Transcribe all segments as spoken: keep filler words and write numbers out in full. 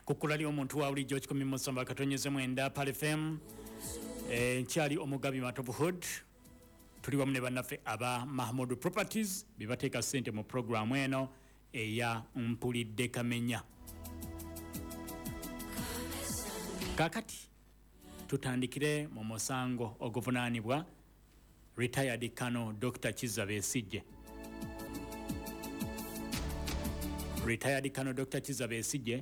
kukulali omuntu wa bulijjo kikumi mu ssamba katonyeze mwenda Pal F M eh, nkyali omugabi Matovu Hood tuli wamu ne bannaffe aba Mahmood Properties bibateeka ssente mu programu eno eya mpulidde kamenya. Kakati tutandikire mu musango oguvunaanibwa retired Colonel Doctor Kizza Besigye. Retired Colonel Doctor Kizza Besigye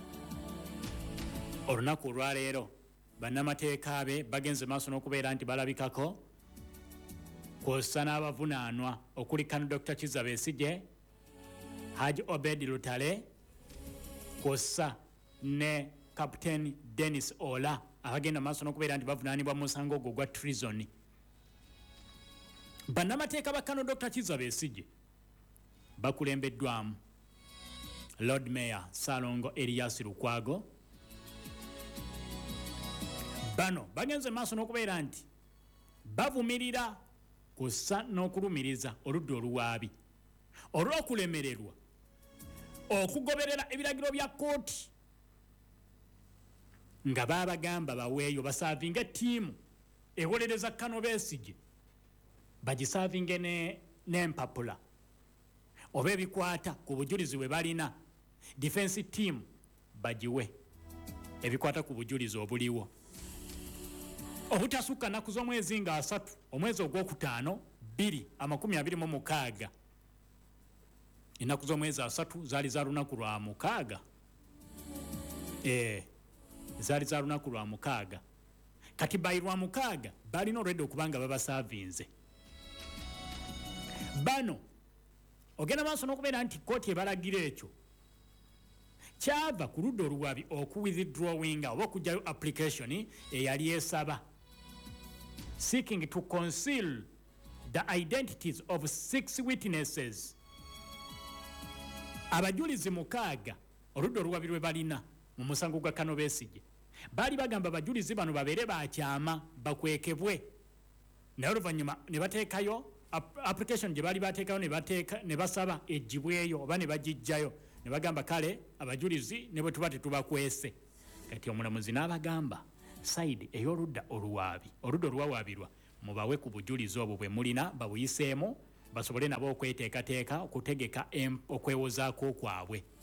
olunaku olwaleero bannamateeka be bagenze maaso n'okubeera nti balabikako kw'ossa n'abavunaanwa okuli Colonel Doctor Kizza Besigye, Haji Obed Lutale kw'ossa ne Captain Dennis Ola abagenda maaso n'okubeera nti bavunaanibwa mu musango ogwo gwa treason. Bannamateeka ba Colonel Doctor Kizza Besigye bakulembeddwamu Lord Mayor Salongo Elias Lukwago. Bano bagenze maaso n'okubeera nti bavumirira kussa n'okulumiriza oludda oluwaabi olw'okulemererwa okugoberera ebiragiro bya kkooti nga baabagamba baweeyo basaavinga ttiimu ewolereza Colonel Besigye bagisaavinge n'empapula oba ebikwata ku bujulizi bwe balina defense team bagiwe ebikwata ku bujulizi obuliwo obutasukka nnaku z'omwezi nga asatu omwezi ogwokutaano bbiri amakumi abiri mu mukaaga. Ennaku z'omwezi asatu zaali za lunaku lwa mukaaga eh zaali za lunaku lwa mukaaga kati bayi lwa mukaaga balina olwedde okubanga babasaavinze. Bano ogenda maaso n'okubeera nti kkooti ebalagira ekyo kyava ku ludda oluwabi okuwithdrawing oba okugyayo application eyali esaba seeking to conceal the identities of six witnesses. Abajulizi mukaaga oludda oluwabi lwe balina mu musango gwa Colonel Besigye baali bagamba abajulizi bano babeere bakyama bakwekebwe naye oluvannyuma ne bateekayo application gye baali bateekayo ne bateeka ne basaba ejjibweyo oba ne bagijjayo ne bagamba kale abajulizi ne bwe tuba tetubakwese. Kati omulamuzi n'abagamba side ey'oludda oluwaabi oludda oluwawaabirwa mubawe ku bujulizi obwo bwe mulina babuyiseemu basobole nabo okweteekateeka okutegeka okwewozaako kwabwe.